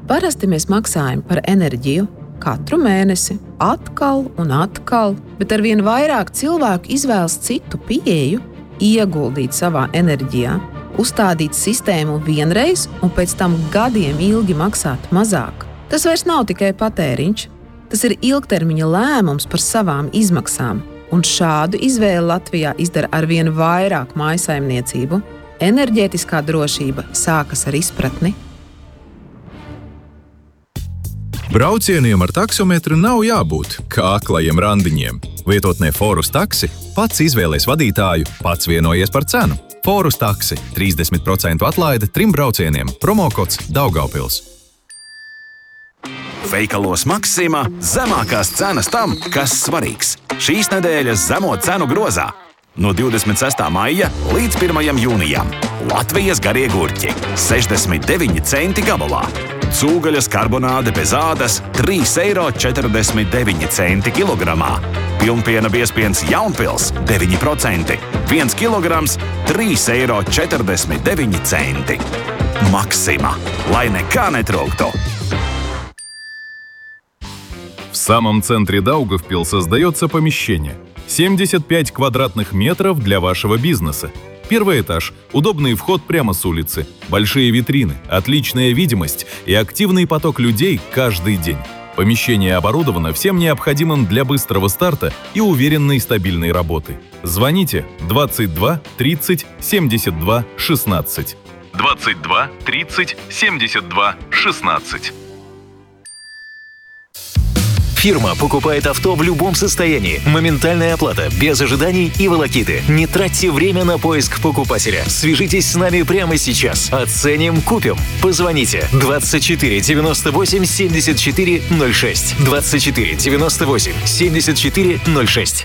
Parasti mēs maksājam par enerģiju katru mēnesi, atkal un atkal, bet arvien vairāk cilvēku izvēlas citu pieeju, ieguldīt savā enerģijā, uzstādīt sistēmu vienreiz un pēc tam gadiem ilgi maksāt mazāk. Tas vairs nav tikai patēriņš, tas ir ilgtermiņa lēmums par savām izmaksām, un šādu izvēli Latvijā izdara arvien vairāk mājsaimniecību. Enerģētiskā drošība sākas ar izpratni. Braucieniem ar taksometru nav jābūt kā aklajiem randiņiem. Lietotnē Forus Taksi pats izvēlēs vadītāju, pats vienojies par cenu. Forus Taksi – 30% atlaide 3 braucieniem. Promokods Daugavpils. Veikalos Maksima zemākās cenas tam, kas svarīgs. Šīs nedēļas zemo cenu grozā. No 26. maija līdz 1. jūnijam. Latvijas garie gurķi – 69 centi gabalā. Cūgaļas karbonāde bez ādas – 3,49 eiro kilogramā. Pilnpiena biezpiens Jaunpils – 9%. 1 kilograms – 3,49 eiro. Maksima. Lai nekā нетрогто. В самом центре Даугавпилса создается помещение. 75 квадратных метров для вашего бизнеса. Первый этаж – удобный вход прямо с улицы, большие витрины, отличная видимость и активный поток людей каждый день. Помещение оборудовано всем необходимым для быстрого старта и уверенной стабильной работы. Звоните 22 30 72 16. 22 30 72 16. Фирма покупает авто в любом состоянии. Моментальная оплата, без ожиданий и волокиты. Не тратьте время на поиск покупателя. Свяжитесь с нами прямо сейчас. Оценим, купим. Позвоните 24 98 74 06. 24 98 74 06.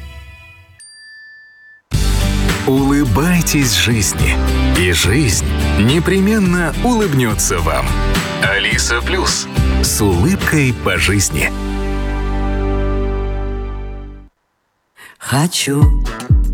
Улыбайтесь жизни, и жизнь непременно улыбнется вам. Алиса Плюс. С улыбкой по жизни. Хочу